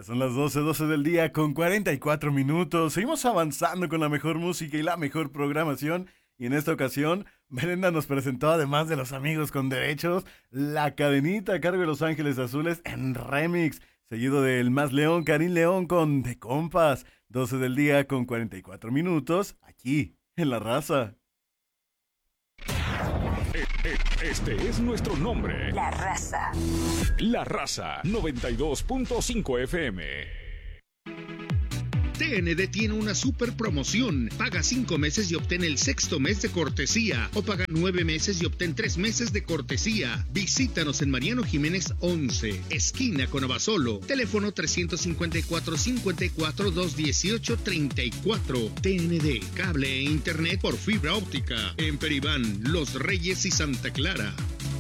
Ya son las 12 del día con 44 minutos. Seguimos avanzando con la mejor música y la mejor programación. Y en esta ocasión, Brenda nos presentó, además de los amigos con derechos, la cadenita a cargo de Los Ángeles Azules en remix. Seguido del Más León, Karim León con De Compas. 12 del día con 44 minutos, aquí, en La Raza. Este es nuestro nombre. La Raza. La Raza 92.5 FM. TND tiene una super promoción. Paga 5 meses y obtén el sexto mes de cortesía. O paga 9 meses y obtén 3 meses de cortesía. Visítanos en Mariano Jiménez 11, esquina con Abasolo. Teléfono 354-218-34. TND, cable e internet por fibra óptica. En Peribán, Los Reyes y Santa Clara.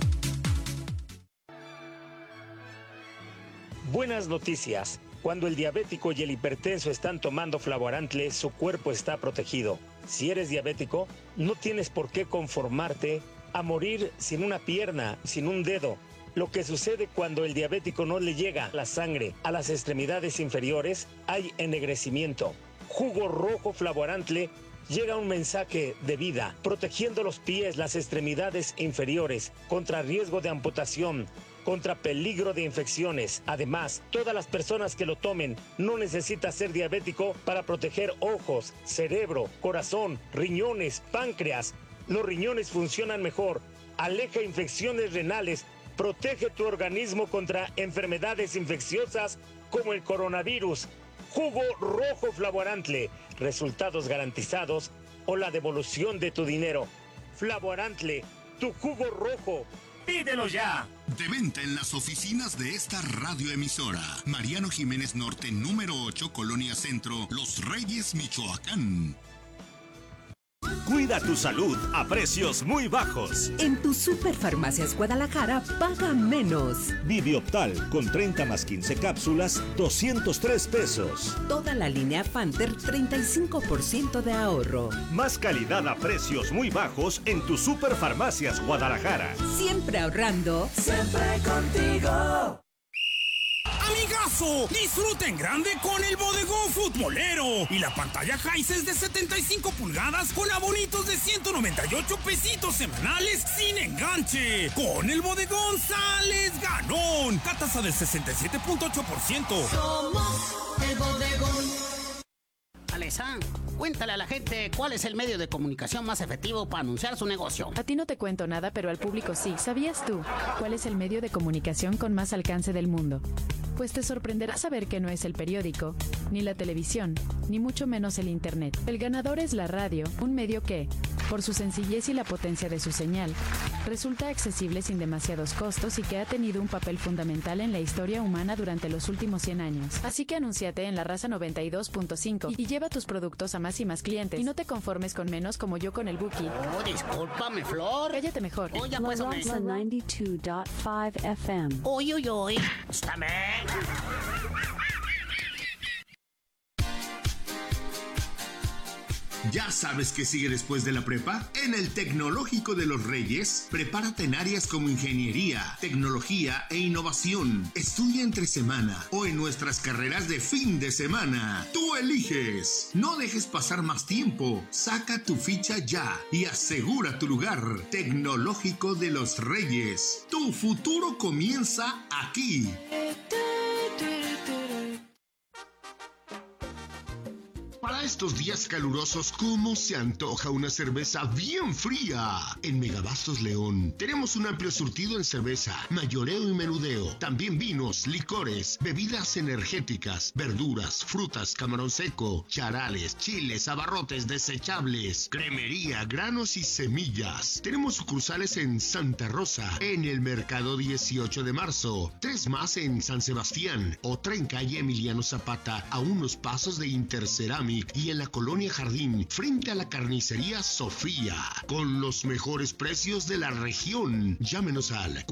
Buenas noticias. Cuando el diabético y el hipertenso están tomando Flavoarantle, su cuerpo está protegido. Si eres diabético, no tienes por qué conformarte a morir sin una pierna, sin un dedo. Lo que sucede cuando el diabético no le llega la sangre a las extremidades inferiores, hay ennegrecimiento. Jugo rojo Flavoarantle llega un mensaje de vida, protegiendo los pies, las extremidades inferiores, contra riesgo de amputación, contra peligro de infecciones. Además, todas las personas que lo tomen no necesitan ser diabético para proteger ojos, cerebro, corazón, riñones, páncreas. Los riñones funcionan mejor, aleja infecciones renales, protege tu organismo contra enfermedades infecciosas como el coronavirus. Jugo rojo Flavoarantle, resultados garantizados o la devolución de tu dinero. Flavoarantle, tu jugo rojo. ¡Pídelo ya! De venta en las oficinas de esta radioemisora. Mariano Jiménez Norte, número 8, Colonia Centro, Los Reyes, Michoacán. Cuida tu salud a precios muy bajos. En tu Superfarmacias Guadalajara, paga menos. Vivioptal con 30 más 15 cápsulas, 203 pesos. Toda la línea Fanter, 35% de ahorro. Más calidad a precios muy bajos en tu Superfarmacias Guadalajara. Siempre ahorrando. Siempre contigo. ¡Amigazo! Disfruta en grande con el Bodegón Futbolero y la pantalla Hisense de 75 pulgadas con abonitos de 198 pesitos semanales sin enganche. Con el Bodegón sales ganón. Tasa del 67.8%. Somos el Bodegón. Alesa, cuéntale a la gente cuál es el medio de comunicación más efectivo para anunciar su negocio. A ti no te cuento nada, pero al público sí. ¿Sabías tú cuál es el medio de comunicación con más alcance del mundo? Pues te sorprenderá saber que no es el periódico, ni la televisión, ni mucho menos el internet. El ganador es la radio, un medio que, por su sencillez y la potencia de su señal, resulta accesible sin demasiados costos y que ha tenido un papel fundamental en la historia humana durante los últimos 100 años. Así que anúnciate en La Raza 92.5 y lleva tus productos a más y más clientes. Y no te conformes con menos como yo con el Buki. Oh, discúlpame, Flor. Cállate mejor. Oye, pues, La Raza 92.5 FM. Uy, uy, uy. Estáme. ¿Ya sabes qué sigue después de la prepa? En el Tecnológico de los Reyes, prepárate en áreas como ingeniería, tecnología e innovación. Estudia entre semana o en nuestras carreras de fin de semana. Tú eliges. No dejes pasar más tiempo. Saca tu ficha ya y asegura tu lugar. Tecnológico de los Reyes. Tu futuro comienza aquí. Para estos días calurosos, ¿cómo se antoja una cerveza bien fría? En Megabastos León tenemos un amplio surtido en cerveza, mayoreo y menudeo. También vinos, licores, bebidas energéticas, verduras, frutas, camarón seco, charales, chiles, abarrotes desechables, cremería, granos y semillas. Tenemos sucursales en Santa Rosa, en el Mercado 18 de Marzo, 3 más en San Sebastián, otra en calle Emiliano Zapata, a unos pasos de Interceramic, y en la Colonia Jardín, frente a la carnicería Sofía, con los mejores precios de la región. Llámenos al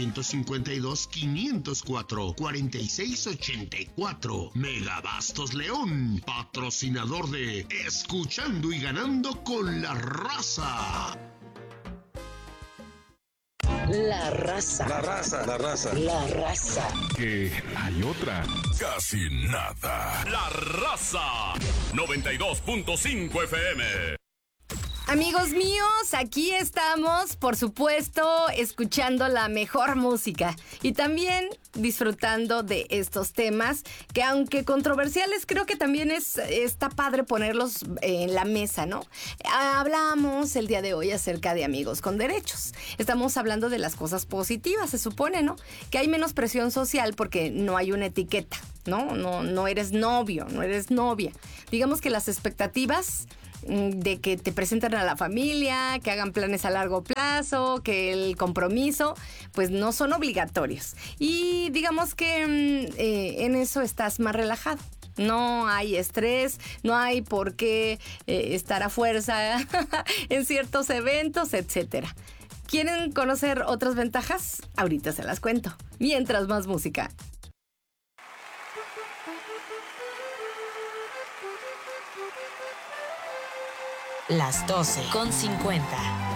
452-504-4684. Megabastos León, patrocinador de Escuchando y Ganando con la Raza. La raza. La raza. La raza. La raza. Que hay otra. Casi nada. La raza. 92.5 FM. Amigos míos, aquí estamos, por supuesto, escuchando la mejor música y también disfrutando de estos temas que, aunque controversiales, creo que también está padre ponerlos en la mesa, ¿no? Hablamos el día de hoy acerca de amigos con derechos. Estamos hablando de las cosas positivas, se supone, ¿no? Que hay menos presión social porque no hay una etiqueta, ¿no? No eres novio, no eres novia. Digamos que las expectativas de que te presenten a la familia, que hagan planes a largo plazo, que el compromiso, pues no son obligatorios. Y digamos que en eso estás más relajado. No hay estrés, no hay por qué estar a fuerza en ciertos eventos, etcétera. ¿Quieren conocer otras ventajas? Ahorita se las cuento. Mientras, más música. Las 12:50.